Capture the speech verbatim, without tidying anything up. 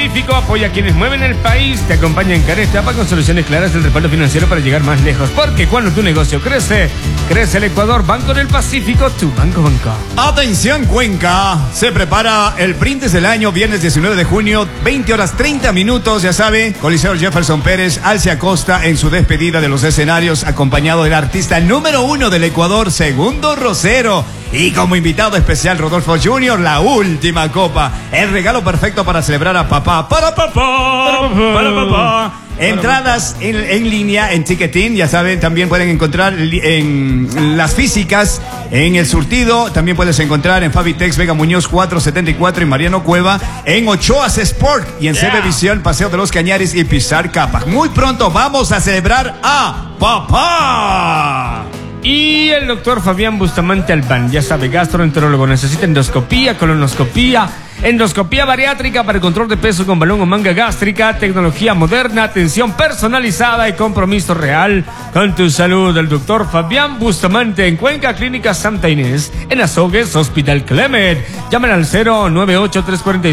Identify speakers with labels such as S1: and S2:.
S1: Pacífico apoya a quienes mueven el país. Te acompaña en cada etapa con soluciones claras del respaldo financiero para llegar más lejos. Porque cuando tu negocio crece, crece el Ecuador. Banco del Pacífico, tu banco banco.
S2: Atención Cuenca, se prepara el Brindis del año, viernes diecinueve de junio, veinte horas treinta minutos, ya sabe, Coliseo Jefferson Pérez, Alcia Costa en su despedida de los escenarios, acompañado del artista número uno del Ecuador, Segundo Rosero. Y como invitado especial, Rodolfo junior, la última copa. El regalo perfecto para celebrar a papá. Para papá. Para papá. Entradas en, en línea en Ticketing, ya saben, también pueden encontrar en las físicas, en el surtido, también puedes encontrar en Fabitex, Vega Muñoz cuatrocientos setenta y cuatro y Mariano Cueva, en Ochoas Sport y en yeah. C B Visión, Paseo de los Cañares y Pisar Capa. Muy pronto vamos a celebrar a papá.
S1: Y el doctor Fabián Bustamante Albán, ya sabe, gastroenterólogo, necesita endoscopía, colonoscopía, endoscopía bariátrica para el control de peso con balón o manga gástrica, tecnología moderna, atención personalizada y compromiso real con tu salud. El doctor Fabián Bustamante en Cuenca, Clínica Santa Inés, en Azogues, Hospital Clemet. Llamen al cero nueve ocho tres cuatro